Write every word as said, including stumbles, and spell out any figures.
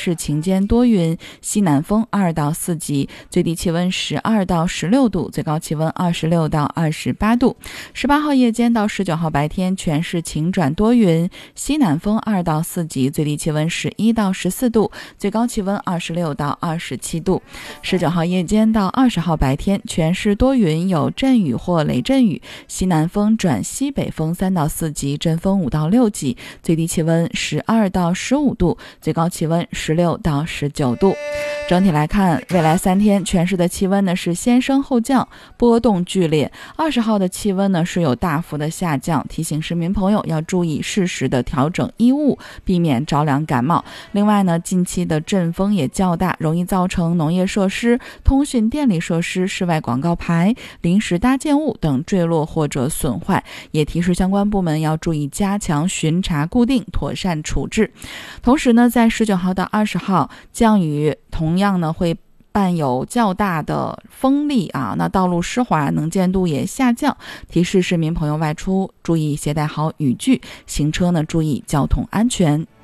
市晴间多云，西南风二到四级，最低气温十二到十六度，最高气温二十六到二十八度。十八号夜间到十九号白天，全市晴转多云，西南风二到四级，最低气温十一到十四度，最高气温二十六到二十七度。十九号夜间到二十号白天，全市多云，有阵雨或雷阵雨，西南风转西北风三到四级，阵风五到六级，最低气温十二到十五度，最高气温十六到十九度。整体来看，未来三天全市的气温呢是先升后降，波动剧烈。二十号的气温呢是有大幅的下降，提醒市民朋友要注意适时的调整衣物，避免着凉感冒。另外呢，近期的阵风也较大，容易造成农业设施、通讯电力设施、室外广告牌、临时搭建物等坠落或者损坏，也提示相关部门要注意加强巡查固定，妥善处置。同时呢，在十九号到二十号，降雨同样呢会伴有较大的风力啊，那道路湿滑，能见度也下降，提示市民朋友外出注意携带好雨具，行车呢注意交通安全。